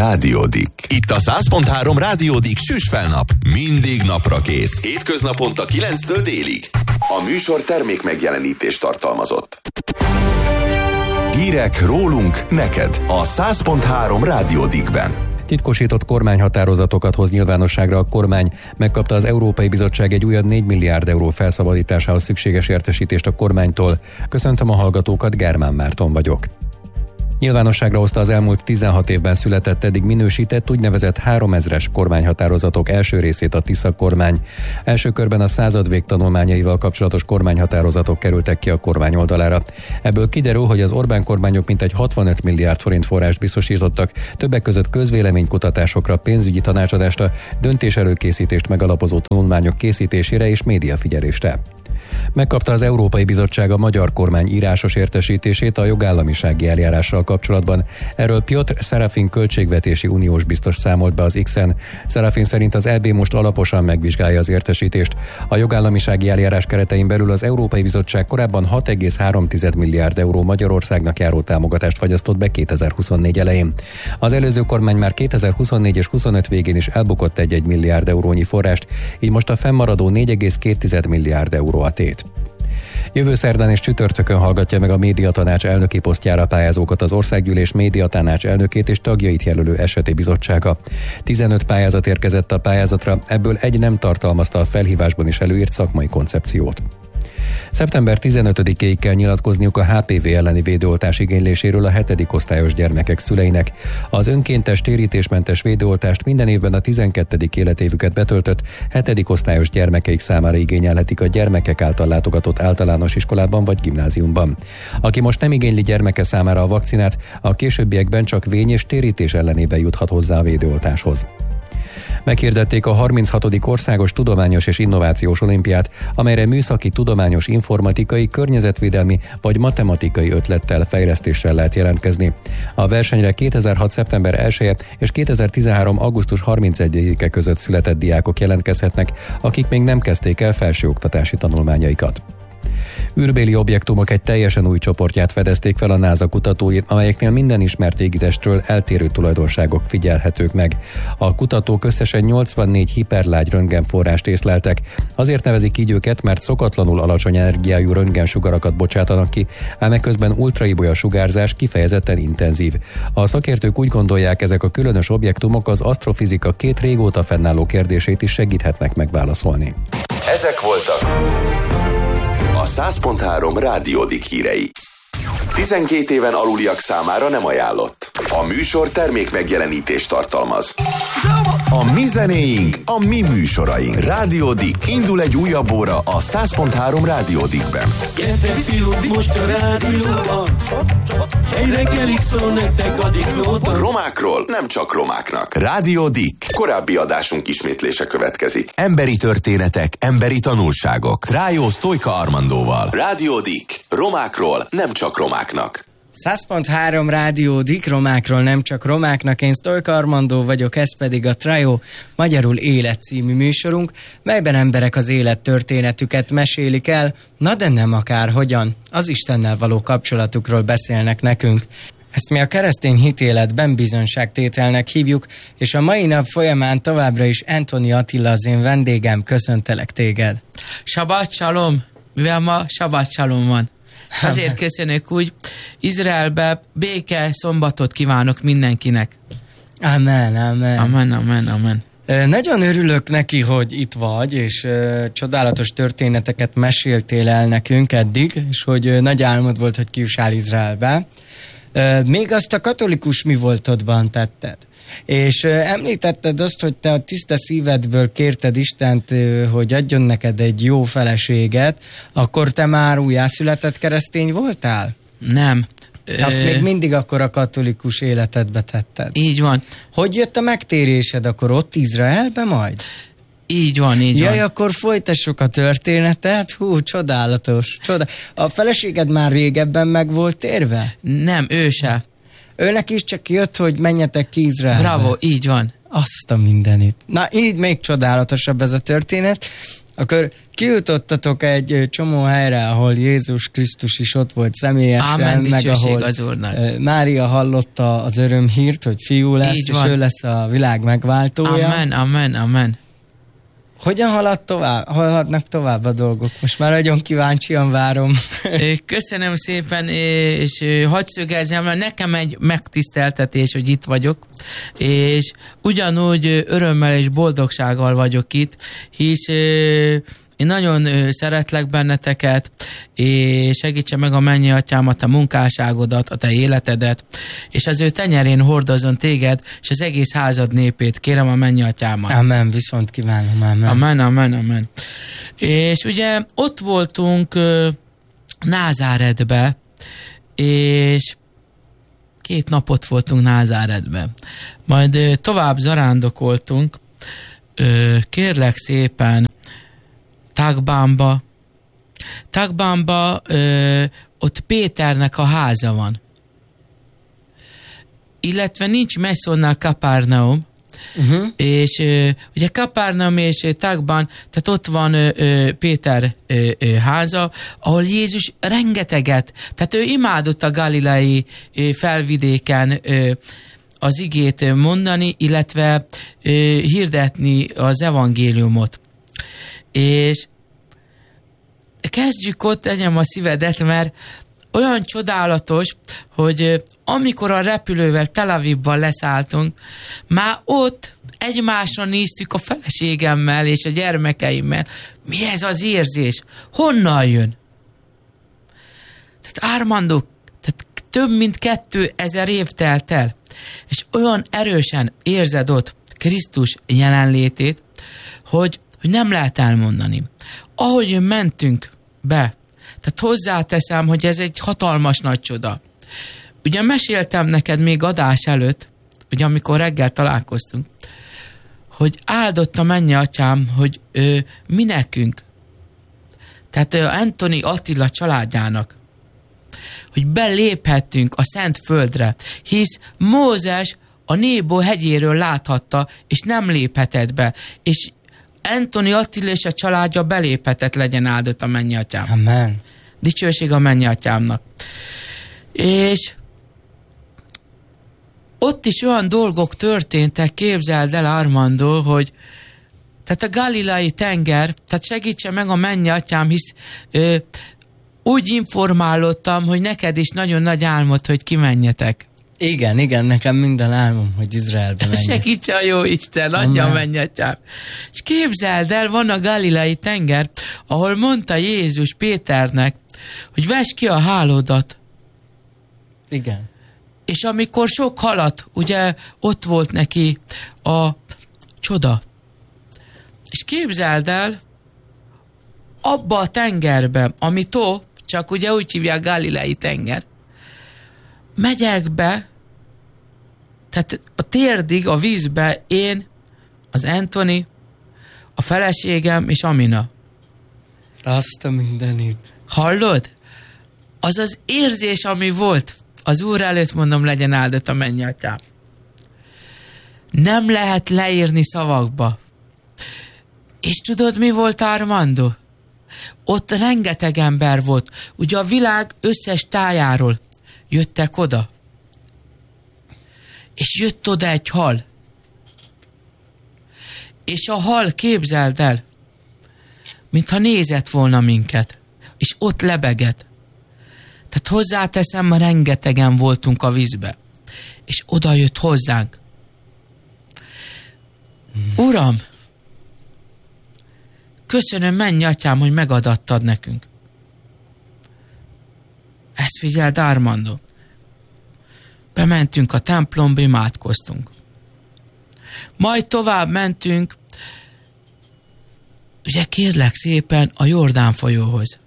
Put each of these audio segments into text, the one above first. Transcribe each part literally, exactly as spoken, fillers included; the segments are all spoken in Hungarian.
Rádiódik. Itt a száz pont három Rádiódik süsfelnap. Mindig napra kész. Hétköznaponta kilenctől délig. A műsor termék megjelenítést tartalmazott. Hírek rólunk neked a száz pont három Rádiódikben. Titkosított kormányhatározatokat hoz nyilvánosságra a kormány. Megkapta az Európai Bizottság egy újabb négy milliárd euró felszabadításához szükséges értesítést a kormánytól. Köszöntöm a hallgatókat, Germán Márton vagyok. Nyilvánosságra hozta az elmúlt tizenhat évben született, eddig minősített úgynevezett háromezres kormányhatározatok első részét a Tisza kormány. Első körben a századvég tanulmányaival kapcsolatos kormányhatározatok kerültek ki a kormány oldalára. Ebből kiderül, hogy az Orbán kormányok mintegy hatvanöt milliárd forint forrást biztosítottak, többek között közvéleménykutatásokra, pénzügyi tanácsadásra, döntés előkészítést megalapozó tanulmányok készítésére és médiafigyelésre. Megkapta az Európai Bizottság a magyar kormány írásos értesítését a jogállamisági eljárással kapcsolatban. Erről Piotr Serafin költségvetési uniós biztos számolt be az X-en. Serafin szerint az é bé most alaposan megvizsgálja az értesítést. A jogállamisági eljárás keretein belül az Európai Bizottság korábban hat egész három milliárd euró Magyarországnak járó támogatást fagyasztott be kétezer-huszonnégy elején. Az előző kormány már kétezer-huszonnégy és huszonöt végén is elbukott egy-egy milliárd eurónyi forrást, így most a fennmaradó négy egész két milliárd euró a tét. Jövő szerdán és csütörtökön hallgatja meg a Médiatanács elnöki posztjára pályázókat az Országgyűlés Médiatanács elnökét és tagjait jelölő eseti bizottsága. tizenöt pályázat érkezett a pályázatra, ebből egy nem tartalmazta a felhívásban is előírt szakmai koncepciót. szeptember tizenötödikéig kell nyilatkozniuk a há pé vé elleni védőoltás igényléséről a hetedik osztályos gyermekek szüleinek. Az önkéntes térítésmentes védőoltást minden évben a tizenkettedik életévüket betöltött hetedik osztályos gyermekeik számára igényelhetik a gyermekek által látogatott általános iskolában vagy gimnáziumban. Aki most nem igényli gyermeke számára a vakcinát, a későbbiekben csak vény és térítés ellenében juthat hozzá a védőoltáshoz. Meghirdették a harminchatodik Országos Tudományos és Innovációs Olimpiát, amelyre műszaki, tudományos, informatikai, környezetvédelmi vagy matematikai ötlettel, fejlesztéssel lehet jelentkezni. A versenyre kétezer-hat szeptember elseje és kétezer-tizenhárom augusztus harmincegyedike között született diákok jelentkezhetnek, akik még nem kezdték el felsőoktatási tanulmányaikat. Űrbéli objektumok egy teljesen új csoportját fedezték fel a NASA kutatói, amelyeknél minden ismert égitestről eltérő tulajdonságok figyelhetők meg. A kutatók összesen nyolcvannégy hiperlágy röntgenforrást észleltek. Azért nevezik így őket, mert szokatlanul alacsony energiájú röntgensugarakat bocsátanak ki, ám eközben ultraibolya sugárzás kifejezetten intenzív. A szakértők úgy gondolják, ezek a különös objektumok az asztrofizika két régóta fennálló kérdését is segíthetnek megválaszolni. Ezek voltak a száz pont három Rádiódik hírei. tizenkét éven aluliak számára nem ajánlott. A műsor termék megjelenítést tartalmaz. A mi zenéink, a mi műsoraink. Rádiódik, indul egy újabb óra a száz pont három Rádiódikben. Gyertek fiúk, most a rádióban, egy reggelig szól nektek a diklóban. Romákról nem csak romáknak. Rádiódik. Korábbi adásunk ismétlése következik. Emberi történetek, emberi tanulságok. Trájó Sztojka Armandóval. Rádiódik. Romákról nem csak romáknak. száz pont három Rádiódik, romákról nem csak romáknak. Én Sztojka Armandó vagyok, ez pedig a Trájó, magyarul Élet című műsorunk, melyben emberek az élettörténetüket mesélik el, na de nem akárhogyan, az Istennel való kapcsolatukról beszélnek nekünk. Ezt mi a keresztény hitéletben bizonyságtételnek hívjuk, és a mai nap folyamán továbbra is Antoni Attila az én vendégem, köszöntelek téged. Sabbat shalom, mivel ma sabbat shalom van. És azért köszönök úgy, Izraelbe béke szombatot kívánok mindenkinek. Amen, amen. Amen, amen, amen. Nagyon örülök neki, hogy itt vagy, és uh, csodálatos történeteket meséltél el nekünk eddig, és hogy uh, nagy álmod volt, hogy kijussál Izraelbe. Uh, még azt a katolikus mi voltodban tetted. És uh, említetted azt, hogy te a tiszta szívedből kérted Istent, uh, hogy adjon neked egy jó feleséget, akkor te már újjászületett keresztény voltál? Nem. Azt még mindig akkor a katolikus életedbe tetted. Így van. Hogy jött a megtérésed akkor ott Izraelbe majd? Így van, így Jaj, van. akkor folytassuk a történetet. Hú, csodálatos. Csodá... A feleséged már régebben meg volt térve? Nem, ő se. Őnek is csak jött, hogy menjetek ki Izraelbe. Bravo, így van. Azt a mindenit. Na, így még csodálatosabb ez a történet. Akkor kijutottatok egy csomó helyre, ahol Jézus Krisztus is ott volt személyesen, Ámen, meg ahol az Úrnak. Mária hallotta az örömhírt, hogy fiú lesz, Így és van. ő lesz a világ megváltója. Amen, amen, amen. Hogyan halad tovább? Haladnak tovább a dolgok? Most már nagyon kíváncsian várom. Köszönöm szépen, és hadd szögezzem, mert nekem egy megtiszteltetés, hogy itt vagyok, és ugyanúgy örömmel és boldogsággal vagyok itt, hisz én nagyon szeretlek benneteket, és segítse meg a mennyi atyámat, a munkásságodat, a te életedet, és az ő tenyerén hordozon téged, és az egész házad népét. Kérem a mennyi atyámat. Amen, viszont kívánom, amen. Amen, amen, amen. És ugye ott voltunk uh, Názáretbe, és két napot voltunk Názáretbe. Majd uh, tovább zarándokoltunk, uh, kérlek szépen, Tagbánba. Tagbánba ö, ott Péternek a háza van. Illetve nincs messze onnan Kapernaum, uh-huh. és ö, ugye Kapernaum és Tagbán, tehát ott van ö, ö, Péter ö, ö, háza, ahol Jézus rengeteget, tehát ő imádott a galilei ö, felvidéken ö, az igét mondani, illetve ö, hirdetni az evangéliumot. És kezdjük ott, tegyem a szívedet, mert olyan csodálatos, hogy amikor a repülővel Tel Avivban leszálltunk, már ott egymásra néztük a feleségemmel és a gyermekeimmel. Mi ez az érzés? Honnan jön? Tehát Armando, tehát több mint kettő ezer év telt el, és olyan erősen érzed ott Krisztus jelenlétét, hogy hogy nem lehet elmondani. Ahogy mentünk be, tehát hozzáteszem, hogy ez egy hatalmas nagy csoda. Ugye meséltem neked még adás előtt, ugye amikor reggel találkoztunk, hogy áldott a mennyi atyám, hogy ö, mi nekünk, tehát ö, Anthony Attila családjának, hogy beléphettünk a Szent Földre, hisz Mózes a Nébó hegyéről láthatta, és nem léphetett be, és Anthony Attila és a családja beléphetett, legyen áldott a mennyi atyám. Amen. Dicsőség a mennyi atyámnak. És ott is olyan dolgok történtek, képzeld el, Armando, hogy tehát a Galilei tenger, tehát segítse meg a mennyi atyám, hisz ö, úgy informálódtam, hogy neked is nagyon nagy álmod, hogy kimenjetek. Igen, igen, nekem minden álmom, hogy Izraelbe menjek. Segítse a jó Isten, adja a mennyi atyám. És képzeld el, van a Galilei tenger, ahol mondta Jézus Péternek, hogy vess ki a hálódat. Igen. És amikor sok halat, ugye ott volt neki a csoda. És képzeld el, abba a tengerbe, ami tó, csak ugye úgy hívják Galilei tenger, megyek be, tehát a térdig, a vízbe én, az Anthony, a feleségem és Amina. Azt a mindenit. Hallod? Az az érzés, ami volt, az Úr előtt mondom, legyen áldott a mennyi atyám. Nem lehet leírni szavakba. És tudod, mi volt, Armando? Ott rengeteg ember volt. Ugye a világ összes tájáról jöttek oda. És jött oda egy hal. És a hal, képzeld el, mintha nézett volna minket. És ott lebegett. Tehát hozzáteszem, rengetegen voltunk a vízbe. És oda jött hozzánk. Uram, köszönöm, mennyi atyám, hogy megadattad nekünk. Ezt figyeld, Armando. Bementünk a templomba, imádkoztunk. Majd tovább mentünk, ugye kérlek szépen, a Jordán folyóhoz.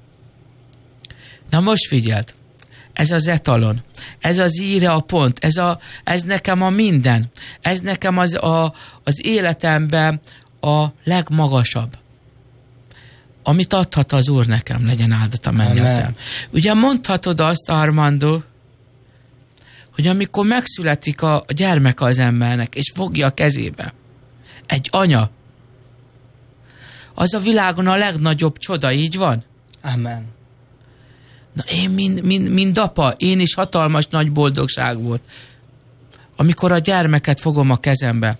Na most figyeld, ez az etalon, ez az íre a pont, ez, a, ez nekem a minden, ez nekem az, a, az életemben a legmagasabb, amit adhat az Úr nekem, legyen áldott a menny atyám. Ugye mondhatod azt, Armando, hogy amikor megszületik a gyermek az embernek, és fogja a kezébe egy anya, az a világon a legnagyobb csoda, így van? Amen. Na én, mind, mind, mind apa, én is hatalmas nagy boldogság volt, amikor a gyermeket fogom a kezembe.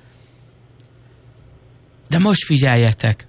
De most figyeljetek.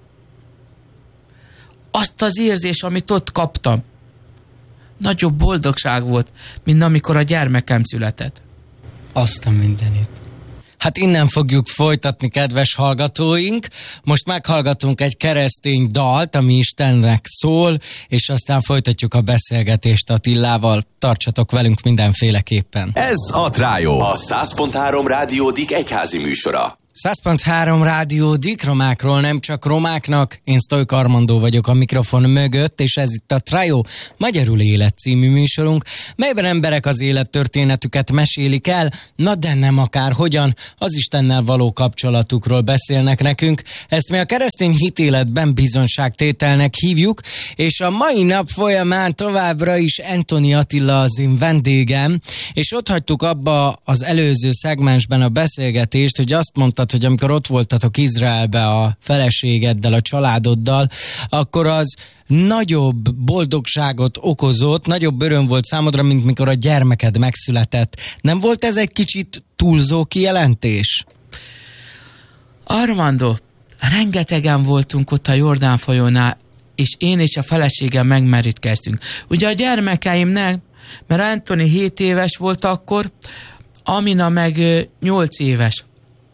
Azt az érzés, amit ott kaptam, nagyobb boldogság volt, mint amikor a gyermekem született. Azt a mindenit. Hát innen fogjuk folytatni, kedves hallgatóink. Most meghallgatunk egy keresztény dalt, ami Istennek szól, és aztán folytatjuk a beszélgetést Attilával. Tartsatok velünk mindenféleképpen. Ez a Trájó, a száz pont három Rádiódik egyházi műsora. száz pont három Rádiódik, romákról nem csak romáknak. Én Sztojka Armandó vagyok a mikrofon mögött, és ez itt a Trájó, magyarul Élet című műsorunk, melyben emberek az élettörténetüket mesélik el, na de nem akárhogyan, az Istennel való kapcsolatukról beszélnek nekünk. Ezt mi a keresztény hitéletben bizonságtételnek hívjuk, és a mai nap folyamán továbbra is Antoni Attila az én vendégem, és ott hagytuk abba az előző szegmensben a beszélgetést, hogy azt mondta, hogy amikor ott voltatok Izraelbe a feleségeddel, a családoddal, akkor az nagyobb boldogságot okozott, nagyobb öröm volt számodra, mint mikor a gyermeked megszületett. Nem volt ez egy kicsit túlzó kijelentés? Armando, rengetegen voltunk ott a Jordán folyónál, és én és a feleségem megmerítkeztünk. Ugye a gyermekeimnek, mert Antoni hét éves volt akkor, Amina meg nyolc éves.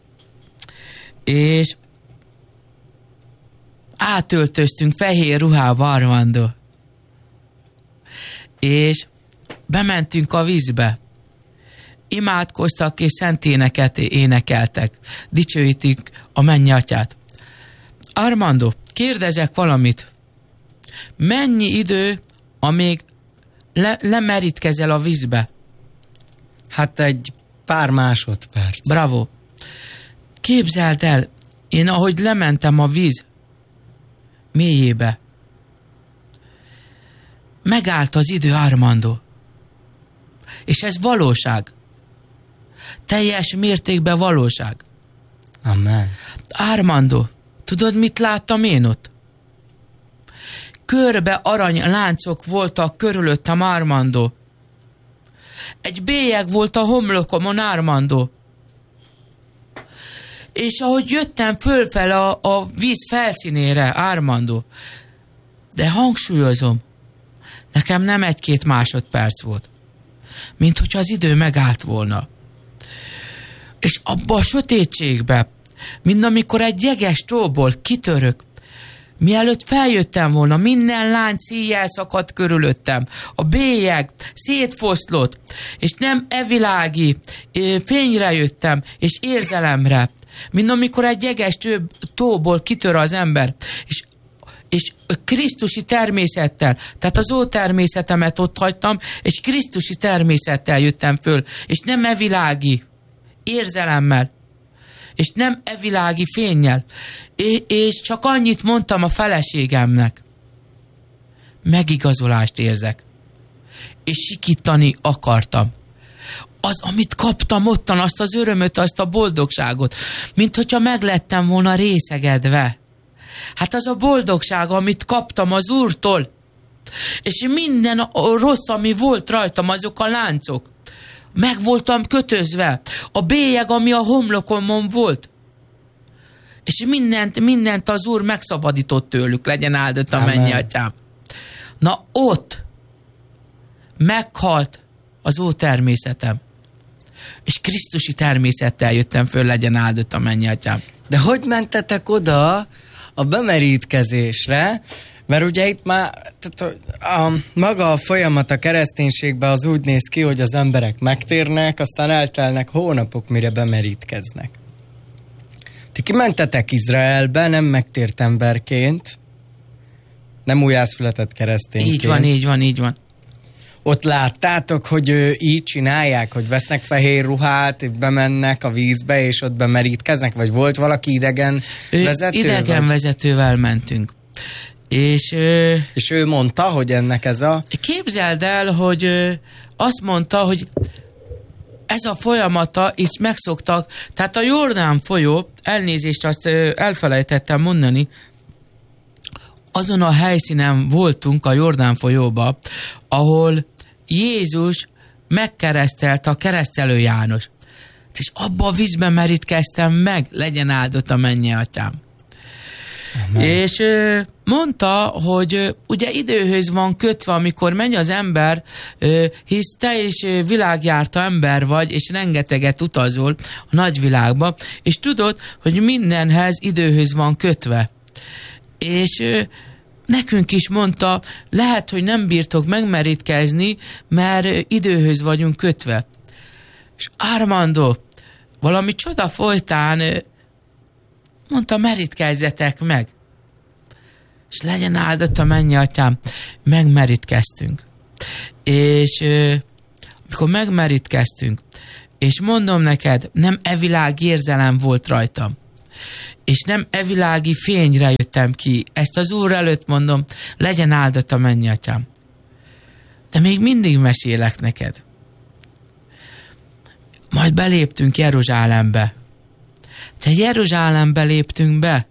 És átöltöztünk fehér ruhába, Armando. És bementünk a vízbe. Imádkoztak és szent éneket énekeltek. Dicsőítik a mennyatyát. Armando, kérdezek valamit. Mennyi idő, amíg le, lemerítkezel a vízbe? Hát egy pár másodperc. Bravo. Képzeld el, én ahogy lementem a víz mélyébe, megállt az idő, Armando. És ez valóság. Teljes mértékben valóság. Amen. Armando, tudod, mit láttam én ott? Körbe arany láncok voltak körülöttem, Armando. Egy bélyeg volt a homlokomon, Armando. És ahogy jöttem fölfele a, a víz felszínére, Armando, de hangsúlyozom, nekem nem egy-két másodperc volt, mint hogyha az idő megállt volna. És abba a sötétségbe, mint amikor egy jeges tóból kitörök, mielőtt feljöttem volna, minden lánc íjjel szakadt körülöttem, a bélyeg szétfoszlott, és nem evilági fényre jöttem, és érzelemre, mint amikor egy jeges tóból kitör az ember, és, és krisztusi természettel, tehát az ó természetemet ott hagytam, és krisztusi természettel jöttem föl, és nem evilági érzelemmel, és nem evilági fénnyel, és, és csak annyit mondtam a feleségemnek, megigazolást érzek, és sikítani akartam. Az, amit kaptam ottan, azt az örömöt, azt a boldogságot, mint hogyha meglettem volna részegedve. Hát az a boldogság, amit kaptam az Úrtól, és minden a rossz, ami volt rajtam, azok a láncok, meg voltam kötözve, a bélyeg, ami a homlokomon volt, és mindent, mindent az Úr megszabadított tőlük, legyen áldott a mennyatyám. Na ott meghalt az ó természetem, és krisztusi természettel jöttem föl, legyen áldott a mennyatyám. De hogy mentetek oda a bemerítkezésre? Mert ugye itt már tehát a, maga a folyamat a kereszténységben az úgy néz ki, hogy az emberek megtérnek, aztán eltelnek hónapok, mire bemerítkeznek. Ti kimentetek Izraelbe, nem megtért emberként, nem újjászületett keresztényként. Így van, így van, így van. Ott láttátok, hogy ő, így csinálják, hogy vesznek fehér ruhát, bemennek a vízbe, és ott bemerítkeznek? Vagy volt valaki idegen ő, vezető? Idegen vagy? vezetővel mentünk. És, ö, és ő mondta, hogy ennek ez a... Képzeld el, hogy ö, azt mondta, hogy ez a folyamata is megszoktak, tehát a Jordán folyó, elnézést, azt elfelejtettem mondani, azon a helyszínen voltunk a Jordán folyóba, ahol Jézus megkeresztelte a keresztelő János. És abba a vízbe merítkeztem meg, legyen áldott a mennyi atyám. Amen. És ö, mondta, hogy ö, ugye időhöz van kötve, amikor megy az ember, ö, hisz te is ö, világjárta ember vagy, és rengeteget utazol a nagyvilágba, és tudod, hogy mindenhez időhöz van kötve. És ö, nekünk is mondta, lehet, hogy nem bírtok megmerítkezni, mert ö, időhöz vagyunk kötve. És Armando, valami csoda folytán ö, mondta, merítkezzetek meg. És legyen áldott a mennyi atyám. Megmerítkeztünk. És euh, amikor megmerítkeztünk, és mondom neked, nem evilági érzelem volt rajtam. És nem evilági fényre jöttem ki. Ezt az Úr előtt mondom, legyen áldott a mennyi atyám. De még mindig mesélek neked. Majd beléptünk Jeruzsálembe. Te Jeruzsálembe léptünk be.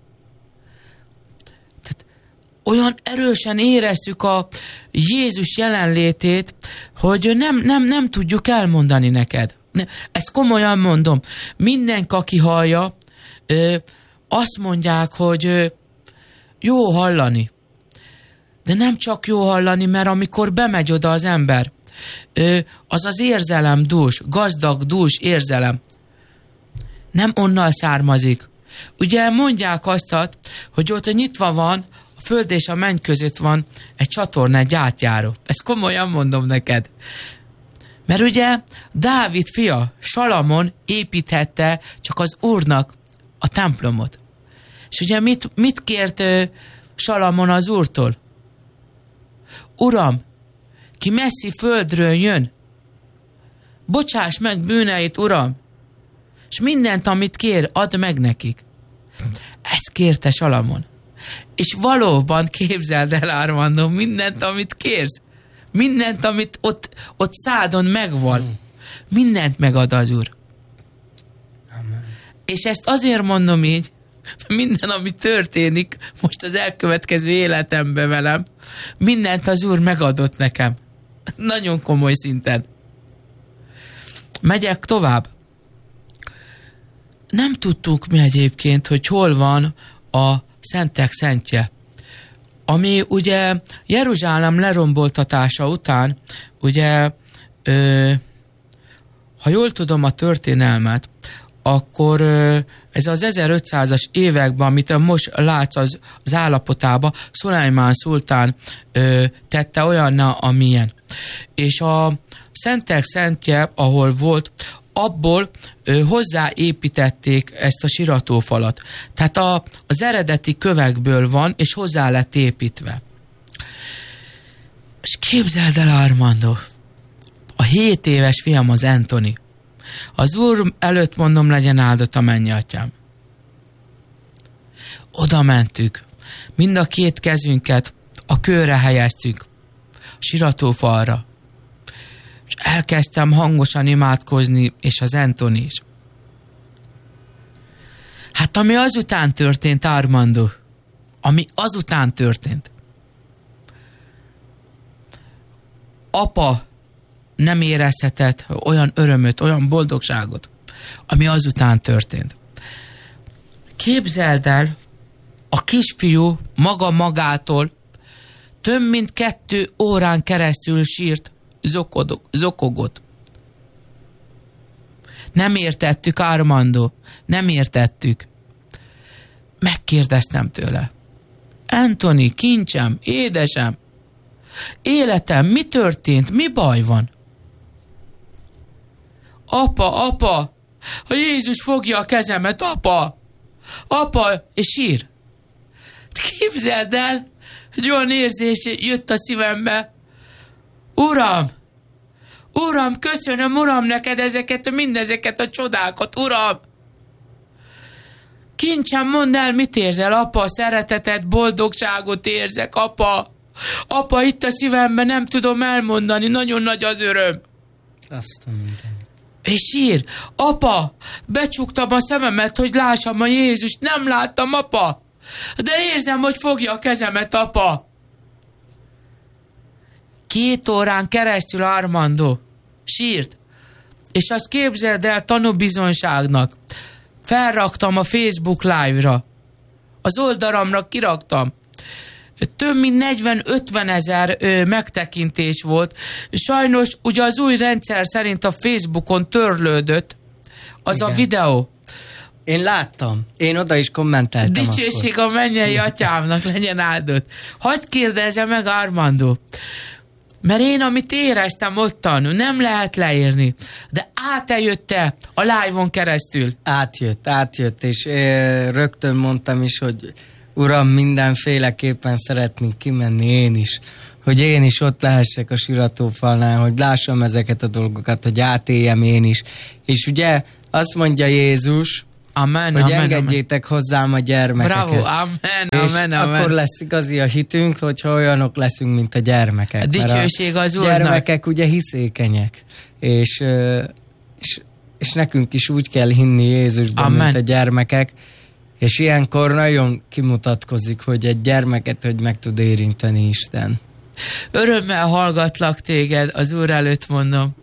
Tehát olyan erősen éreztük a Jézus jelenlétét, hogy nem, nem, nem tudjuk elmondani neked. Ezt komolyan mondom. Mindenki, aki hallja, azt mondják, hogy jó hallani. De nem csak jó hallani, mert amikor bemegy oda az ember, az az érzelem dús, gazdag dús érzelem. Nem onnan származik. Ugye mondják azt, hogy ott nyitva van, a föld és a menny között van egy csatorna, egy átjáró. Ezt komolyan mondom neked. Mert ugye Dávid fia, Salamon építhette csak az Úrnak a templomot. És ugye mit, mit kért uh, Salamon az Úrtól? Uram, ki messzi földről jön, bocsáss meg bűneit, Uram, és mindent, amit kér, add meg nekik. Ezt kérte Salamon. És valóban képzeld el, Armando, mindent, amit kérsz, mindent, amit ott, ott szádon megvan, mindent megad az Úr. Amen. És ezt azért mondom így, minden, ami történik most az elkövetkező életemben velem, mindent az Úr megadott nekem. Nagyon komoly szinten. Megyek tovább. Nem tudtuk mi egyébként, hogy hol van a Szentek Szentje. Ami ugye Jeruzsálem leromboltatása után, ugye, ö, ha jól tudom a történelmet, akkor ö, ez az ezerötszázas években, amit most látsz az, az állapotában, Szulajmán szultán ö, tette olyanna, amilyen. És a Szentek Szentje, ahol volt, abból ö, hozzáépítették ezt a siratófalat. Tehát a, az eredeti kövekből van, és hozzá lett építve. És képzeld el, Armando, a hét éves fiam az Anthony. Az Úr előtt mondom, legyen áldott a mennyi atyám. Oda mentük, mind a két kezünket a kőre helyeztük, a siratófalra. És elkezdtem hangosan imádkozni, és az Anthony is. Hát ami azután történt, Armando, ami azután történt. Apa nem érezhetett olyan örömöt, olyan boldogságot, ami azután történt. Képzeld el, a kisfiú maga magától több mint kettő órán keresztül sírt, zokodok, zokogott. Nem értettük, Armando, nem értettük. Megkérdeztem tőle. Anthony, kincsem, édesem, életem, mi történt, mi baj van? Apa, apa, a Jézus fogja a kezemet, apa, apa, és sír. Képzeld el, hogy olyan érzés jött a szívembe. Uram, Uram, köszönöm, Uram, neked ezeket, mindezeket a csodákat, Uram. Kincsem, mondd el, mit érzel, apa, szeretetet, boldogságot érzek, apa. Apa, itt a szívemben nem tudom elmondani, nagyon nagy az öröm. Azt a minden. És sír, apa, becsuktam a szememet, hogy lássam a Jézust, nem láttam, apa, de érzem, hogy fogja a kezemet, apa. Két órán keresztül Armando sírt, és azt képzeld el tanúbizonyságnak. Felraktam a Facebook Live-ra. Az oldalamra kiraktam. Több mint negyven-ötven ezer ö, megtekintés volt. Sajnos ugye az új rendszer szerint a Facebookon törlődött az Igen. a videó. Én láttam. Én oda is kommenteltem. Dicsőség akkor. A mennyei atyámnak legyen áldott. Hadd kérdezze meg Armando. Mert én, amit éreztem ottan, nem lehet leírni. De áteljötte a live-on keresztül. Átjött, átjött, és é, rögtön mondtam is, hogy Uram, mindenféleképpen szeretnék kimenni én is. Hogy én is ott lehessek a siratófalnál, hogy lássam ezeket a dolgokat, hogy átéljem én is. És ugye azt mondja Jézus, amen, hogy amen, engedjétek amen. Hozzám a gyermekeket. Bravo, amen, és amen, amen. akkor lesz igazi a hitünk, hogyha olyanok leszünk, mint a gyermekek. A dicsőség az Úrnak. Gyermekek ugye hiszékenyek, és, és, és nekünk is úgy kell hinni Jézusban, amen. Mint a gyermekek, és ilyenkor nagyon kimutatkozik, hogy egy gyermeket, hogy meg tud érinteni Isten. Örömmel hallgatlak téged, az Úr előtt mondom.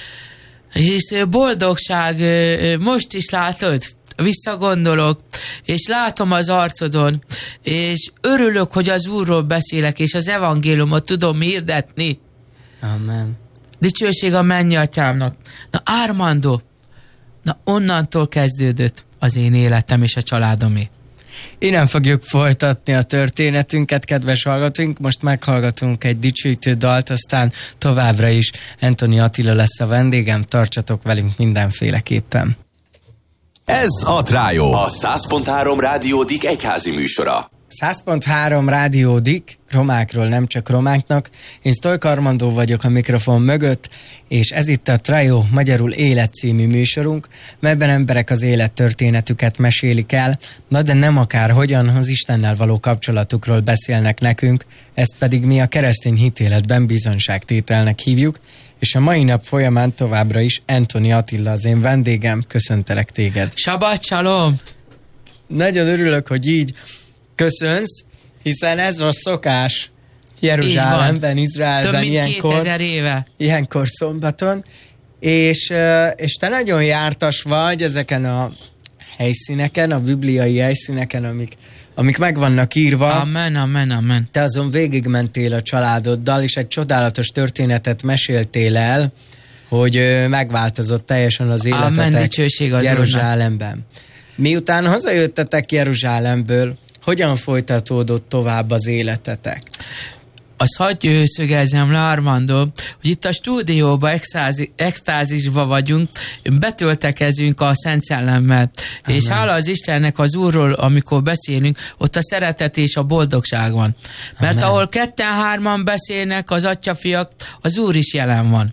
És boldogság, most is látod, visszagondolok, és látom az arcodon, és örülök, hogy az Úrról beszélek, és az evangéliumot tudom hirdetni. Amen. Dicsőség a mennyi atyámnak. Na Armando, na onnantól kezdődött az én életem és a családomé. Innen fogjuk folytatni a történetünket, kedves hallgatóink. Most meghallgatunk egy dicsőítő dalt, aztán továbbra is Anthony Attila lesz a vendégem. Tartsatok velünk mindenféleképpen. Ez a Trájó, a száz pont három Rádiódik egyházi műsora. száz pont három Rádiódik, romákról nem csak romáknak. Én Sztojka Armandó vagyok a mikrofon mögött, és ez itt a Trájó, magyarul Élet című műsorunk, melyben emberek az élettörténetüket mesélik el, na de nem akár hogyan, az Istennel való kapcsolatukról beszélnek nekünk, ezt pedig mi a keresztény hitéletben bizonyságtételnek hívjuk, és a mai nap folyamán továbbra is Anthony Attila az én vendégem. Köszöntelek téged. Shabbat shalom! Nagyon örülök, hogy így köszönsz, hiszen ez a szokás Jeruzsálemben, Izraelben, több mint ilyenkor, kétezer éve. ilyenkor szombaton, és, és te nagyon jártas vagy ezeken a helyszíneken, a bibliai helyszíneken, amik, amik meg vannak írva. Amen, amen, amen. Te azon végigmentél a családoddal, és egy csodálatos történetet meséltél el, hogy megváltozott teljesen az életetek Jeruzsálemben. Miután hazajöttetek Jeruzsálemből, hogyan folytatódott tovább az életetek? Azt hagyj szögezzem le, Armando, hogy itt a stúdióban extázi, extázisba vagyunk, betöltekezünk a Szent Szellemmel. Amen. És hála az Istennek az Úrról, amikor beszélünk, ott a szeretet és a boldogság van. Mert Amen. Ahol ketten-hárman beszélnek az atyafiak, az Úr is jelen van.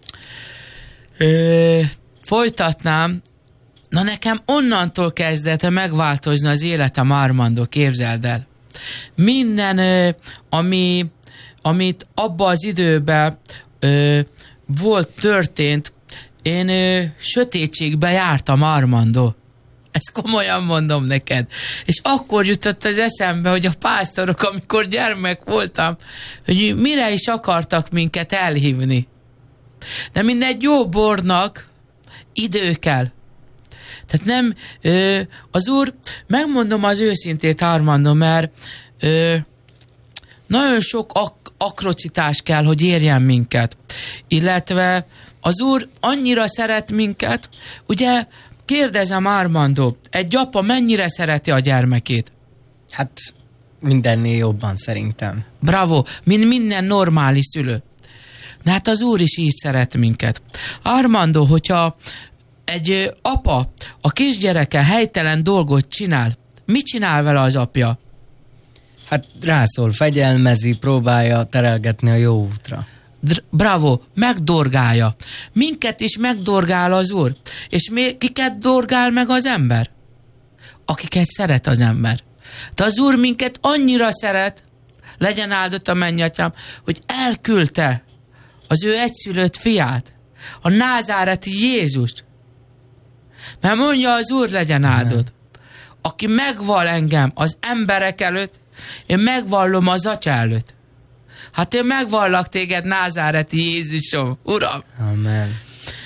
Ö, folytatnám. Na nekem onnantól kezdett megváltozni az életem, Armando, képzeld el. Minden, ami, amit abba az időben ö, volt, történt, én ö, sötétségbe jártam, Armando. Ezt komolyan mondom neked. És akkor jutott az eszembe, hogy a pásztorok, amikor gyermek voltam, hogy mire is akartak minket elhívni. De mindegy jó bornak idő kell. Tehát nem, ö, az Úr, megmondom az őszintét, Armando, mert ö, nagyon sok ak- akrocitás kell, hogy érjen minket. Illetve az Úr annyira szeret minket, ugye kérdezem, Armando, egy apa mennyire szereti a gyermekét? Hát mindennél jobban szerintem. Bravo, mint minden normális szülő. De hát az Úr is így szeret minket. Armando, hogyha egy apa a kisgyereke helytelen dolgot csinál, mit csinál vele az apja? Hát rászól, fegyelmezi, próbálja terelgetni a jó útra. Dr- bravo, megdorgálja. Minket is megdorgál az Úr. És mi, kiket dorgál meg az ember? Akiket szeret az ember. De az Úr minket annyira szeret, legyen áldott a mennyatyám, hogy elküldte az ő egyszülött fiát, A názáreti Jézust. Mert mondja az Úr, legyen áldott. Aki megval engem az emberek előtt, én megvallom az Atya előtt. Hát én megvallak téged, názáreti Jézusom, Uram. Amen.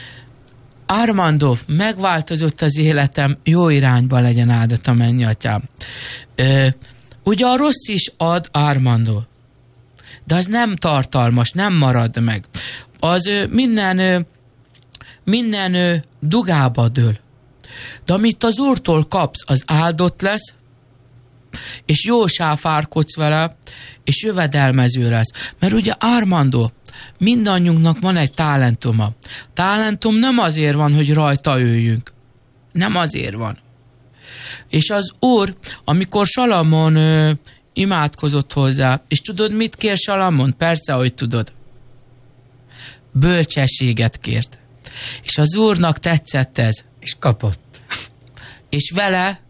Armando, megváltozott az életem, jó irányba, legyen áldott a mennyattyám. Ö, ugye a rossz is ad, Armando, de az nem tartalmas, nem marad meg. Az ö, minden, ö, minden ö, dugába dől. De amit az Úrtól kapsz, az áldott lesz, és jó sáfárkodsz vele, és jövedelmező lesz. Mert ugye Armando, mindannyiunknak van egy talentuma. Talentum nem azért van, hogy rajta öljünk. Nem azért van. És az Úr, amikor Salamon ö, imádkozott hozzá, és tudod, mit kér Salamon? Persze, hogy tudod. Bölcsességet kért. És az Úrnak tetszett ez. És kapott. És vele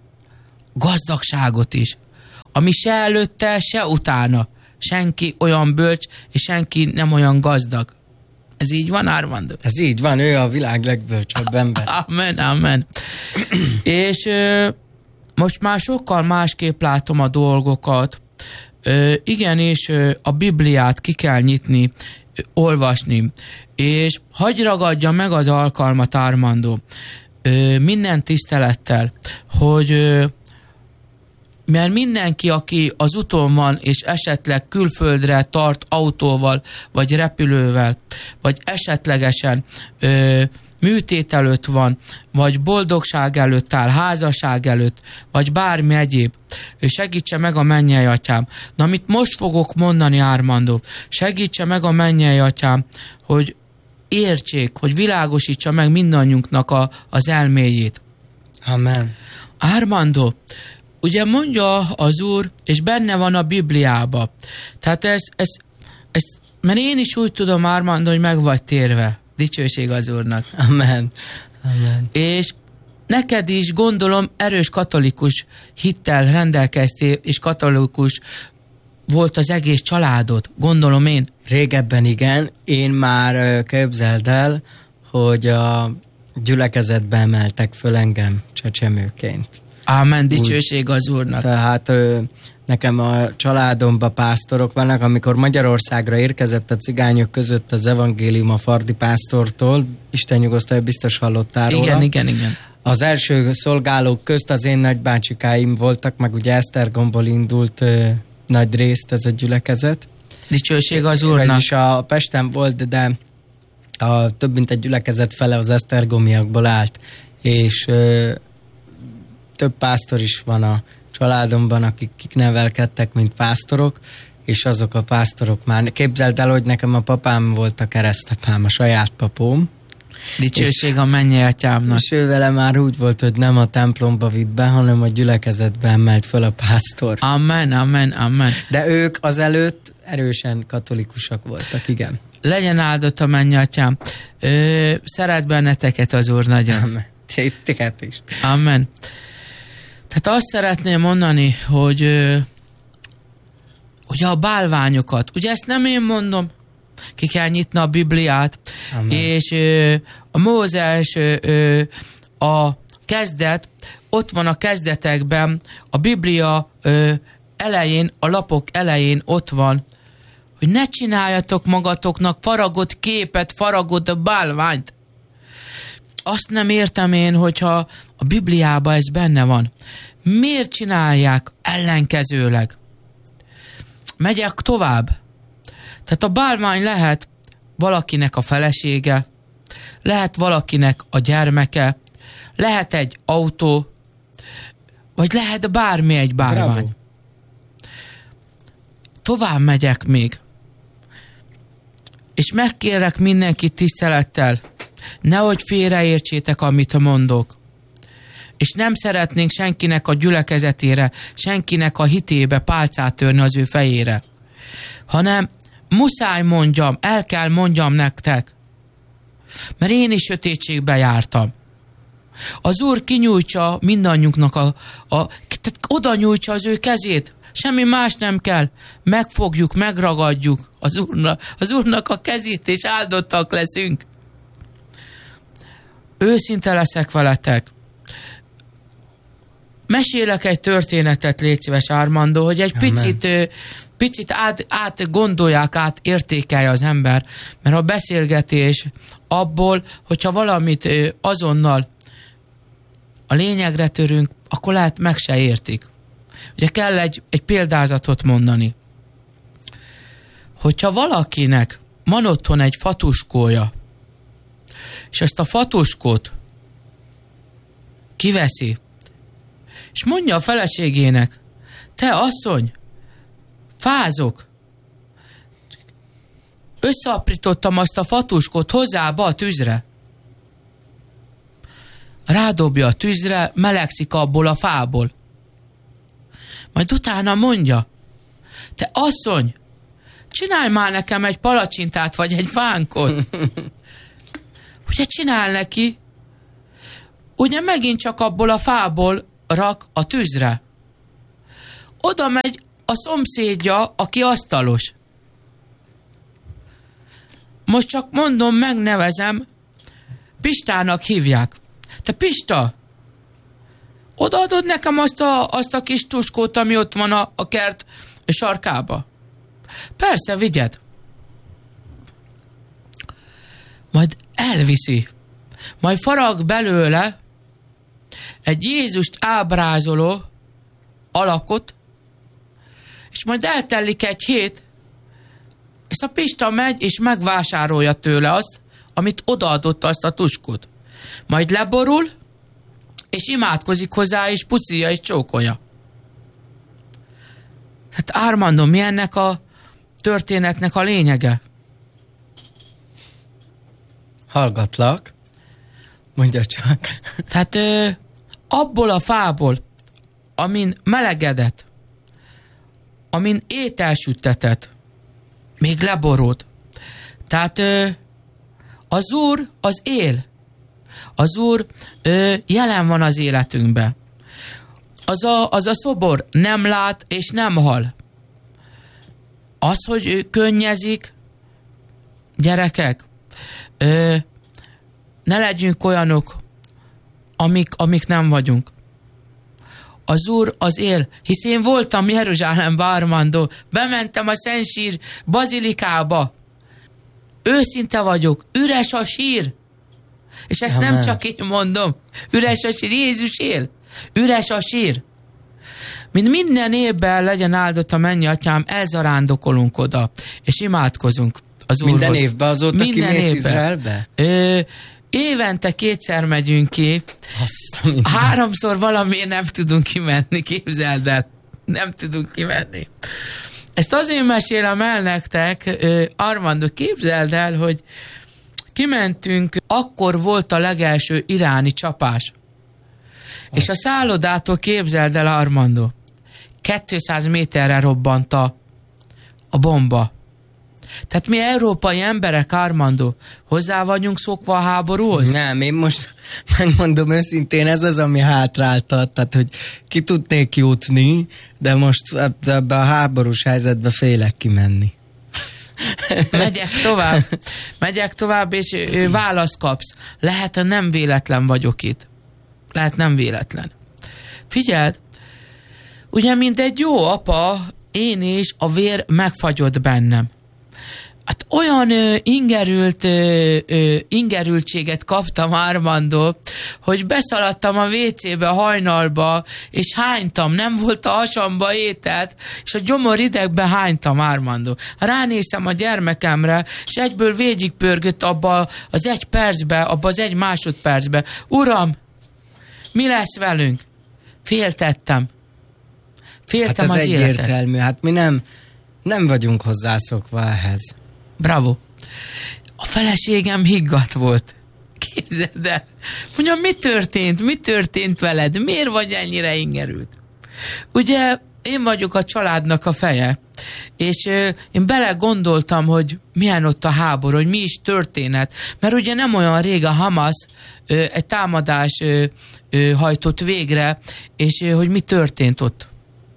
gazdagságot is. Ami se előtte, se utána. Senki olyan bölcs, és senki nem olyan gazdag. Ez így van, Armando? Ez így van, ő a világ legbölcsebb ember. Amen, amen. És ö, most már sokkal másképp látom a dolgokat. Ö, igen, és ö, a Bibliát ki kell nyitni, ö, olvasni. És hagyj ragadja meg az alkalmat, Armando, ö, minden tisztelettel, hogy ö, mert mindenki, aki az úton van, és esetleg külföldre tart autóval, vagy repülővel, vagy esetlegesen ö, műtét előtt van, vagy boldogság előtt áll, házasság előtt, vagy bármi egyéb, segítse meg a mennyei atyám. Na, amit most fogok mondani, Armando, segítse meg a mennyei atyám, hogy értsék, hogy világosítsa meg mindannyiunknak a, az elméjét. Amen. Armando, ugye mondja az Úr, és benne van a Bibliába. Tehát ez, ez, ez, mert én is úgy tudom, Armando, hogy meg vagy térve. Dicsőség az Úrnak. Amen. Amen. És neked is, gondolom, erős katolikus hittel rendelkeztél, és katolikus volt az egész családod, gondolom én. Régebben igen, én már képzeld el, hogy a gyülekezetbe emeltek föl engem csecsemőként. Ámen, dicsőség az Úrnak. Tehát ö, nekem a családomban pásztorok vannak, amikor Magyarországra érkezett a cigányok között az evangélium a Fardi pásztortól, Isten nyugosztalja, biztos hallottál róla. Igen, igen, igen. Az első szolgálók közt az én nagybácsikáim voltak, meg ugye Esztergomból indult ö, nagy részt ez a gyülekezet. Dicsőség az Úrnak. Vagyis a Pesten volt, de a több mint egy gyülekezet fele az esztergomiakból állt, és ö, több pásztor is van a családomban, akik, akik nevelkedtek, mint pásztorok, és azok a pásztorok már... Képzeld el, hogy nekem a papám volt a keresztapám, a saját papóm. Dicsőség és, a mennyei atyámnak. És ő vele már úgy volt, hogy nem a templomba vitt be, hanem a gyülekezetbe emelt föl a pásztor. Amen, amen, amen. De ők azelőtt erősen katolikusak voltak, igen. Legyen áldott a mennyei atyám. Ö, szeret benneteket az Úr nagyon. Amen. Téged is. Amen. Tehát azt szeretném mondani, hogy ö, ugye a bálványokat, ugye ezt nem én mondom, ki kell nyitni a Bibliát, amen. És ö, a Mózes ö, ö, a kezdet, ott van a kezdetekben, a Biblia ö, elején, a lapok elején ott van, hogy ne csináljatok magatoknak faragott képet, faragott bálványt. Azt nem értem én, hogyha a Bibliában ez benne van. Miért csinálják ellenkezőleg? Megyek tovább. Tehát a bálvány lehet valakinek a felesége, lehet valakinek a gyermeke, lehet egy autó, vagy lehet bármi egy bálvány. Bravo. Tovább megyek még. És megkérlek mindenkit tisztelettel, nehogy félreértsétek, amit mondok. És nem szeretnénk senkinek a gyülekezetére, senkinek a hitébe pálcát törni az ő fejére. Hanem muszáj mondjam, el kell mondjam nektek. Mert én is sötétségbe jártam. Az Úr kinyújtsa mindannyiunknak a, a tehát oda nyújtsa az ő kezét. Semmi más nem kell. Megfogjuk, megragadjuk az Úrnak, az Úrnak a kezét, és áldottak leszünk. őszinte leszek veletek. Mesélek egy történetet, légy szíves, Armando, hogy egy Amen. picit, picit át, át gondolják, át értékelje az ember, mert a beszélgetés abból, hogyha valamit azonnal a lényegre törünk, akkor lehet meg se értik. Ugye kell egy, egy példázatot mondani. Hogyha valakinek van otthon egy fatuskója, és ezt a fatuskót kiveszi, és mondja a feleségének, te asszony, fázok, összeaprítottam azt a fatuskót, hozzá be a tűzre. Rádobja a tűzre, melegszik abból a fából. Majd utána mondja, te asszony, csinálj már nekem egy palacsintát, vagy egy fánkot. Ugye csinál neki, ugye megint csak abból a fából rak a tűzre. Oda megy a szomszédja, aki asztalos. Most csak mondom, megnevezem, Pistának hívják. Te Pista, odaadod nekem azt a, azt a kis tuskót, ami ott van a, a kert sarkába? Persze, vigyed. Majd elviszi. Majd farag belőle egy Jézust ábrázoló alakot, és majd eltelik egy hét, és a Pista megy, és megvásárolja tőle azt, amit odaadott, azt a tuskot. Majd leborul, és imádkozik hozzá, és puszilja, és csókolja. Hát Armando, mi ennek a történetnek a lényege? Hallgatlak. Mondja csak. Tehát ö, abból a fából, amin melegedett, amin ételsüttetett, még leborult. Tehát ö, az Úr az él. Az Úr ö, jelen van az életünkben. Az a, az a szobor nem lát és nem hal. Az, hogy ő könnyezik, gyerekek, ö, ne legyünk olyanok, amik, amik nem vagyunk. Az Úr az él, hisz én voltam Jeruzsálemben, Armando, bementem a Szentsír bazilikába. Őszinte vagyok, üres a sír. És ezt Amen. Nem csak én mondom, üres a sír, Jézus él, üres a sír. Mint minden évben legyen áldott a mennyi atyám, elzarándokolunk oda, és imádkozunk az Úrhoz. Minden évben azóta minden kimész évben. Izraelbe? Ö, évente kétszer megyünk ki, háromszor valamiért nem tudunk kimenni, képzeld el, nem tudunk kimenni. Ezt azért mesélem el nektek, Armando, képzeld el, hogy kimentünk, akkor volt a legelső iráni csapás. Azt. És a szállodától képzeld el, Armando, kétszáz méterre robbant a, a bomba. Tehát mi európai emberek, Armando, hozzá vagyunk szokva a háborúhoz? Nem, én most megmondom őszintén, ez az, ami hátráltat, tehát, hogy ki tudnék jutni, de most ebbe a háborús helyzetbe félek kimenni. Megyek tovább, megyek tovább, és választ kapsz. Lehet, nem véletlen vagyok itt. Lehet, nem véletlen. Figyeld, ugye, mint egy jó apa, én is a vér megfagyott bennem. Hát olyan ö, ingerült, ö, ö, ingerültséget kaptam, Armando, hogy beszaladtam a vécébe hajnalba, és hánytam, nem volt a hasamba ételt, és a gyomor idegbe hánytam, Armando. Ránéztem a gyermekemre, és egyből végigpörgött abba az egy percbe, abba az egy másodpercbe. Uram, mi lesz velünk? Féltettem. Féltem hát az életet. Hát ez egyértelmű, hát mi nem, nem vagyunk hozzászokva ehhez. Bravo. A feleségem higgadt volt. Képzeld el. Mondja, mi történt? Mi történt veled? Miért vagy ennyire ingerült? Ugye én vagyok a családnak a feje, és euh, én belegondoltam, hogy milyen ott a háború, hogy mi is történet. Mert ugye nem olyan rég a Hamas euh, egy támadás euh, euh, hajtott végre, és euh, hogy mi történt ott.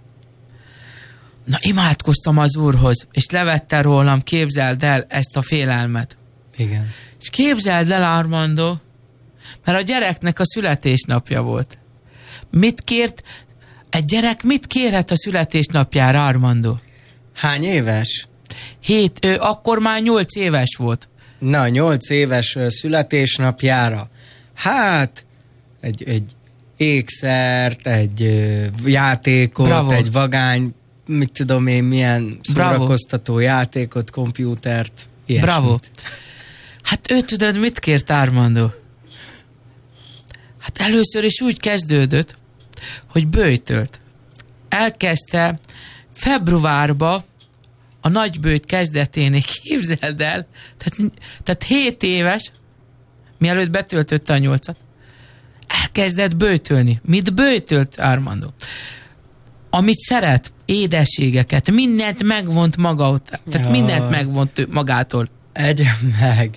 Na, imádkoztam az Úrhoz, és levette rólam, képzeld el ezt a félelmet. Igen. És képzeld el, Armando, mert a gyereknek a születésnapja volt. Mit kért, egy gyerek mit kérhet a születésnapjára, Armando? Hány éves? Hét, ő, akkor már nyolc éves volt. Na, nyolc éves ö, születésnapjára. Hát, egy, egy ékszert, egy ö, játékot, Bravo. egy vagány, mit tudom én, milyen szórakoztató Bravo. játékot, kompjútert, ilyesmit. Bravo. Hát ő tudod, mit kért, Armando? Hát először is úgy kezdődött, hogy böjtölt. Elkezdte februárba a nagyböjt kezdeténél, képzeld el, tehát, tehát hét éves, mielőtt betöltötte a nyolcat, elkezdett böjtölni. Mit böjtölt, Armando? Amit szeret, édességeket, mindent megvont maga után. Tehát ja. mindent megvont magától. Egyen meg.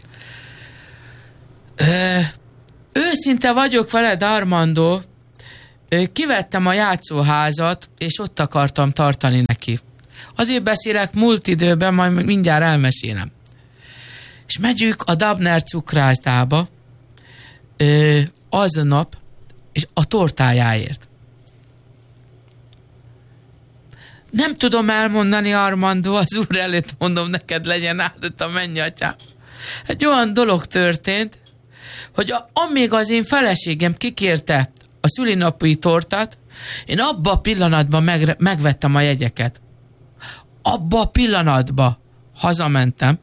Ö, őszinte vagyok veled, Armando, ö, kivettem a játszóházat, és ott akartam tartani neki. Azért beszélek múlt időben, majd mindjárt elmesélem. És megyünk a Dabner cukrászdába ö, aznap, és a tortájáért. Nem tudom elmondani, Armando, az úr előtt mondom neked, legyen áldott a mennyatyám. Egy olyan dolog történt, hogy a, amíg az én feleségem kikérte a szülinapi tortát, én abba a pillanatban meg, megvettem a jegyeket. Abba a pillanatban hazamentem.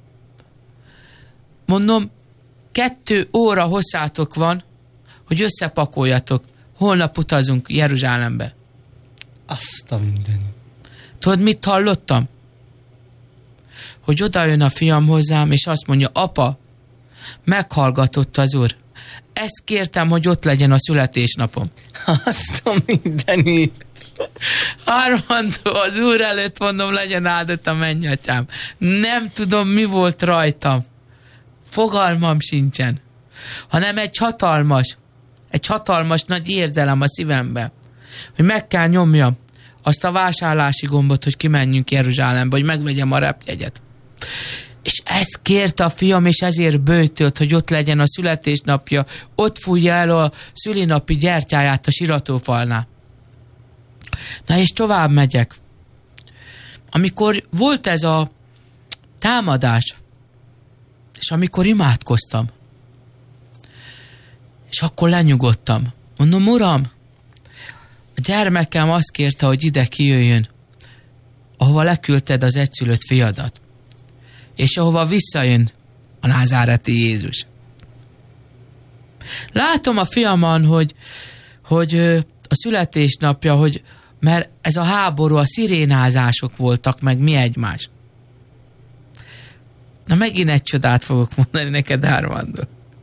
Mondom, kettő óra hosszátok van, hogy összepakoljatok. Holnap utazunk Jeruzsálembe. Azt a mindenit. Tudod, mit hallottam? Hogy oda jön a fiam hozzám, és azt mondja, apa, meghallgatott az úr. Ezt kértem, hogy ott legyen a születésnapom. Azt a mindenit. Armando, az úr előtt mondom, legyen áldott a mennyatyám. Nem tudom, mi volt rajtam. Fogalmam sincsen. Hanem egy hatalmas, egy hatalmas nagy érzelem a szívembe, hogy meg kell nyomjam azt a vásárlási gombot, hogy kimenjünk Jeruzsálembe, hogy megvegyem a repjegyet. És ezt kért a fiam, és ezért böjtölt, hogy ott legyen a születésnapja, ott fújja el a szülinapi gyertyáját a siratófalnál. Na és tovább megyek. Amikor volt ez a támadás, és amikor imádkoztam, és akkor lenyugodtam. Mondom, uram, a gyermekem azt kérte, hogy ide kijöjjön, ahova leküldted az egyszülött fiadat, és ahova visszajön a názáreti Jézus. Látom a fiamon, hogy, hogy a születésnapja, hogy mert ez a háború, a szirénázások voltak, meg mi egymás. Na megint egy csodát fogok mondani neked, Armando.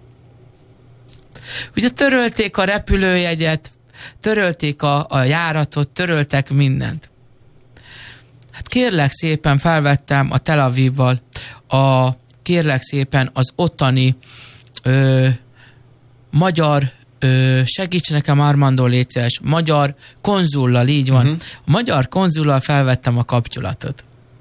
Ugye törölték a repülőjegyet, törölték a, a járatot, töröltek mindent. Hát kérlek szépen felvettem a Tel Avivval, a, kérlek szépen az ottani ö, magyar, ö, segíts nekem, Armando, légy szíves, magyar konzullal, így van. Uh-huh. A magyar konzullal felvettem a kapcsolatot.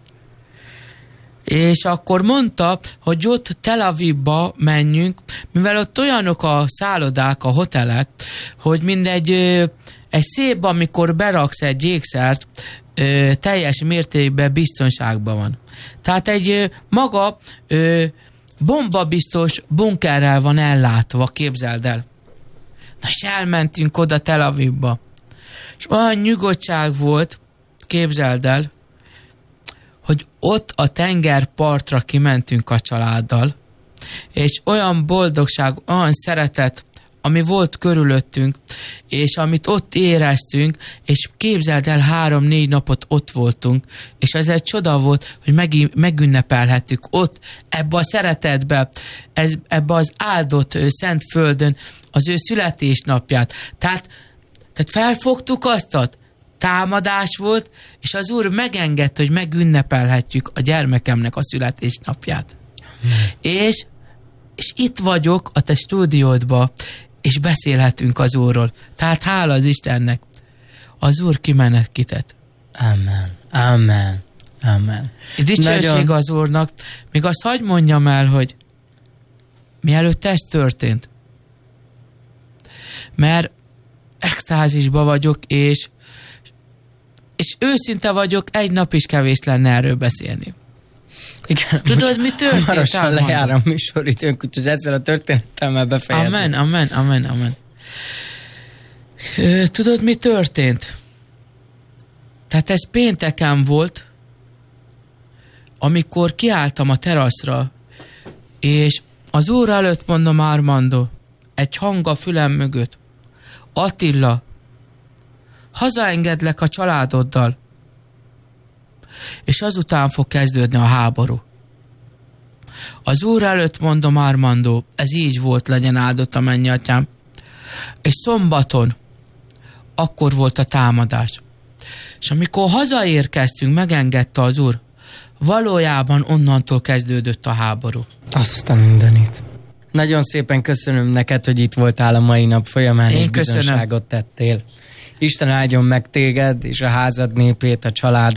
És akkor mondta, hogy ott Tel Avivba menjünk, mivel ott olyanok a szállodák, a hotelek, hogy mindegy egy szép, amikor beraksz egy ékszert, teljes mértékben biztonságban van. Tehát egy maga bombabiztos bunkerrel van ellátva, képzeld el. Na és elmentünk oda Tel Avivba. És olyan nyugodtság volt, képzeld el, hogy ott a tengerpartra kimentünk a családdal, és olyan boldogság, olyan szeretet, ami volt körülöttünk, és amit ott éreztünk, és képzeld el, három-négy napot ott voltunk, és ez egy csoda volt, hogy meg, megünnepelhettük ott, ebbe a szeretetbe, ez, ebbe az áldott szent földön az ő születésnapját. Tehát, tehát felfogtuk azt, támadás volt, és az Úr megengedte, hogy megünnepelhetjük a gyermekemnek a születésnapját. Hmm. És, és itt vagyok a te stúdiódba, és beszélhetünk az Úrról. Tehát hála az Istennek. Az Úr kimenekített. Amen. Amen. Amen. És dicsőség Nagyon... az Úrnak. Még azt hadd mondjam el, hogy mielőtt ez történt, mert extázisba vagyok, és, és őszinte vagyok, egy nap is kevés lenne erről beszélni. Igen, tudod, mi történt? Hamarosan lejár a műsoridőnk, úgyhogy ezzel a történetemmel befejezzük. Amen, amen, amen, amen. Tudod, mi történt? Tehát ez pénteken volt, amikor kiálltam a teraszra, és az Úr előtt mondom, Armando, egy hang a fülem mögött. Attila, hazaengedlek a családoddal, és azután fog kezdődni a háború. Az Úr előtt mondom, Armando, ez így volt, legyen áldott a mennyatyám. És szombaton akkor volt a támadás. És amikor hazaérkeztünk, megengedte az Úr, valójában onnantól kezdődött a háború. Azt a mindenit. Nagyon szépen köszönöm neked, hogy itt voltál a mai nap folyamán, és bizonságot tettél. Isten áldjon meg téged, és a házad népét, a család